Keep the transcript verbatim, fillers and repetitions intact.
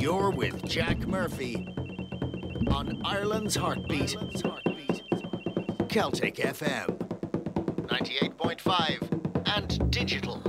You're with Jack Murphy on Ireland's Heartbeat. Celtic F M ninety-eight point five and digital.